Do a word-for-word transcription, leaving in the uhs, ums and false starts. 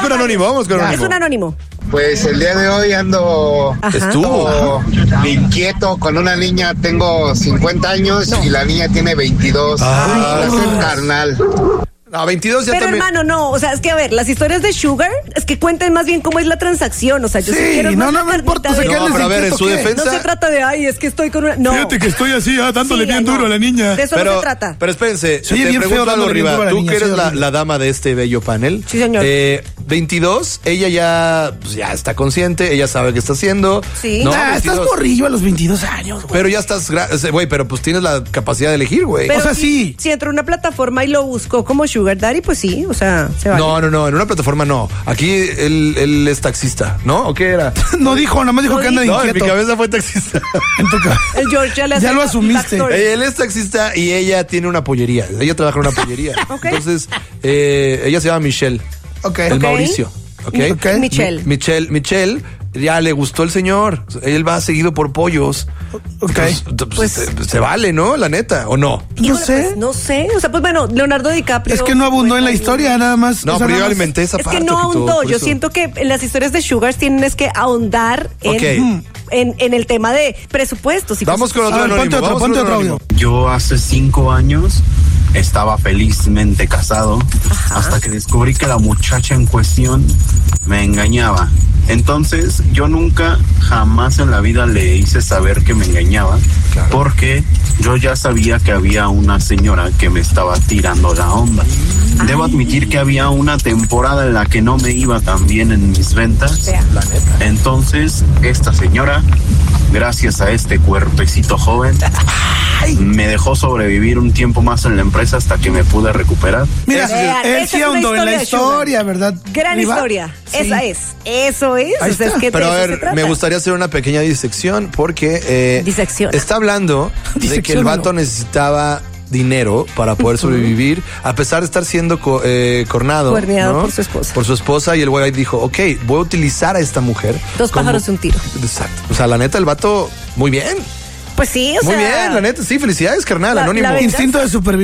con anónimo, vamos con anónimo. Es un anónimo. Pues el día de hoy ando Estuvo inquieto con una niña, tengo cincuenta años no. y la niña tiene veintidós. Ah, es el carnal. No, veintidós ya Pero también. hermano, no, o sea, es que a ver, las historias de Sugar, es que cuenten más bien cómo es la transacción, o sea, yo Sí, sí quiero no, más no me la importa, carnita o sea, de- ¿qué No, pero a ver, en su ¿qué? defensa. No se trata de, ay, es que estoy con una... No. Fíjate que estoy así, ah, dándole Sí, bien no. duro a la niña. De eso Pero, no se trata. pero espérense, Se oye te bien feo pregunto algo, dándole bien Riva. duro a la Tú niña, que eres sí, la, horrible. la dama de este bello panel. Sí, señor. Eh, veintidós, ella ya, pues, ya está consciente, ella sabe qué está haciendo. Sí. No, Ah, estás veintidós. morrillo a los veintidós años, güey. Pero ya estás, gra- güey, pero pues tienes la capacidad de elegir, güey. Pero o sea, si, sí. Si entró a una plataforma y lo buscó como Sugar Daddy, pues sí, o sea, se vale. No, no, no, en una plataforma no. Aquí él, él es taxista, ¿no? ¿O qué era? No dijo, nada más dijo No que anda de No, en mi inquieto. cabeza fue taxista. En tu ca- El George ya le hace Ya lo el asumiste. backstory. Eh, Él es taxista y ella tiene una pollería. Ella trabaja en una pollería. Ok. Entonces, eh, ella se llama Michelle. Ok. El Ok. Mauricio. ¿Ok? Mi- Ok. Michelle. Mi- Michelle, Michelle, ya le gustó el señor. Él va seguido por pollos. Ok. Pues, pues, Pues- se, se vale, ¿no? La neta, ¿o no? No Híjole, sé. pues, no sé, o sea, pues bueno, Leonardo DiCaprio. Es que no abundó en la historia, nada más. No, o sea, pero yo nada más- alimenté esa Es parte. que no Pito, ahondó. por Yo eso. siento que en las historias de Sugars tienen es que ahondar en, Ok. en, en el tema de presupuestos. Y Vamos con cosas otro A ver, anónimo. ponte otro, vamos con ponte otro audio. Yo hace cinco años estaba felizmente casado hasta que descubrí que la muchacha en cuestión me engañaba. Entonces yo nunca, jamás en la vida le hice saber que me engañaba, Claro. porque yo ya sabía que había una señora que me estaba tirando la onda. Debo admitir que había una temporada en la que no me iba tan bien en mis ventas. Vea. La neta. Entonces, esta señora, gracias a este cuerpecito joven, me dejó sobrevivir un tiempo más en la empresa hasta que me pude recuperar. Mira, Vean, él esa sí es una ahondó en la historia de historia, Sugar. ¿verdad? Gran Riva? historia. Sí. Esa es. Eso es. Ahí O sea, es está. que de Pero a eso se ver, trata. me gustaría hacer una pequeña disección porque eh, Disección. está hablando de que el Disecciónalo. vato necesitaba dinero para poder sobrevivir, a pesar de estar siendo co- eh, cornado. Cuerneado ¿no? por su esposa. Por su esposa, y el güey dijo, ok, voy a utilizar a esta mujer. Dos como- pájaros de un tiro. Exacto. O sea, la neta, el vato, muy bien. Pues sí, o Muy sea. bien, la neta, sí, felicidades, carnal, La- anónimo. la venganza. Instinto de supervivencia.